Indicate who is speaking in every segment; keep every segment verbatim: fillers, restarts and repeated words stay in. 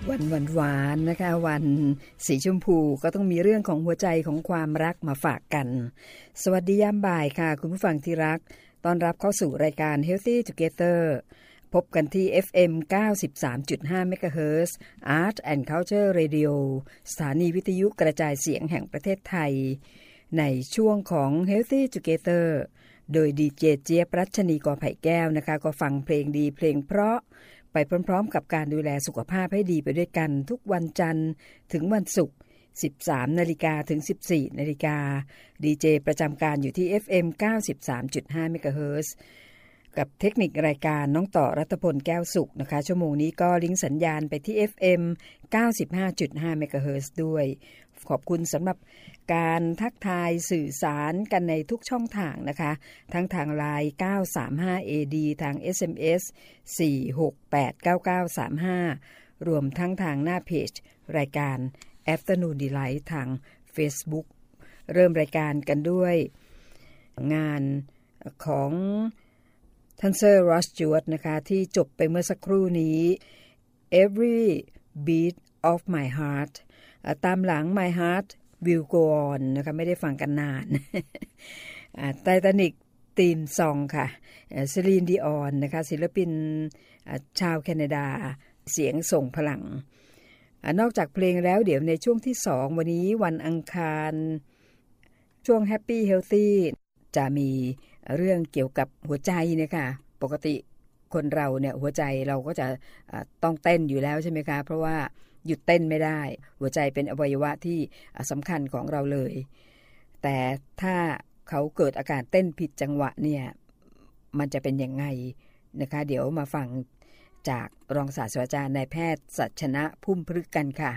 Speaker 1: วันหวานๆนะคะวันสีชมพูก็ต้องมีเรื่องของหัวใจของความรักมาฝากกันสวัสดียามบ่ายค่ะคุณผู้ฟังที่รักต้อนรับเข้าสู่รายการ Healthy Together พบกันที่ เอฟ เอ็ม เก้าสิบสามจุดห้า เมกะเฮิรตซ์ Art and Culture Radio สถานีวิทยุกระจายเสียงแห่งประเทศไทยในช่วงของ Healthy Together โดยดีเจเจี๊ยบรัชนีกอไผ่แก้วนะคะก็ฟังเพลงดีเพลงเพราะไปพร้อมๆกับการดูแลสุขภาพให้ดีไปด้วยกันทุกวันจันทร์ถึงวันศุกร์ สิบสามนาฬิกา ถึง สิบสี่นาฬิกา ดีเจประจำการอยู่ที่ เอฟ เอ็ม เก้าสิบสามจุดห้า เมกะเฮิรตซ์กับเทคนิครายการน้องต่อรัตพลแก้วสุขนะคะชั่วโมงนี้ก็ลิงก์สัญญาณไปที่ เอฟ เอ็ม เก้าสิบห้าจุดห้า เมกะเฮิรตซ์ด้วยขอบคุณสำหรับการทักทายสื่อสารกันในทุกช่องทางนะคะทั้งทาง ไลน์ เก้าสามห้า เอ ดี ทาง เอส เอ็ม เอส สี่ หก แปด เก้า เก้า สาม ห้ารวมทั้งทางหน้าเพจรายการ Afternoon Delight ทาง Facebook เริ่มรายการกันด้วยงานของท่านเซอร์ Rod Stewart นะคะที่จบไปเมื่อสักครู่นี้ Every Beat of My Heart ตามหลัง My Heart Will Go On นะคะไม่ได้ฟังกันนานไททานิกธีมซองค่ะเซลีน ดิออนนะคะศิลปินชาวแคนาดาเสียงส่งพลังนอกจากเพลงแล้วเดี๋ยวในช่วงที่สองวันนี้วันอังคารช่วง Happy Healthy จะมีเรื่องเกี่ยวกับหัวใจนะคะปกติคนเราเนี่ยหัวใจเราก็จะต้องเต้นอยู่แล้วใช่ไหมคะเพราะว่าหยุดเต้นไม่ได้หัวใจเป็นอวัยวะที่สำคัญของเราเลยแต่ถ้าเขาเกิดอาการเต้นผิดจังหวะเนี่ยมันจะเป็นยังไงนะคะเดี๋ยวมาฟังจากรองศาสตราจารย์นายแพทย์สัชนะพุ่มพฤกษ์กันค่ะ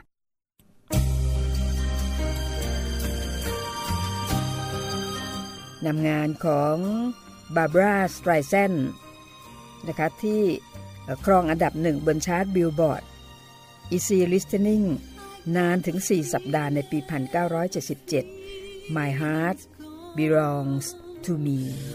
Speaker 1: นำงานของบาร์บาราสไตรแซนด์นะคะที่ครองอันดับหนึ่งบนชาร์ตบิลบอร์ด Easy Listening นานถึงสี่สัปดาห์ในปี หนึ่งพันเก้าร้อยเจ็ดสิบเจ็ด My Heart Belongs to Me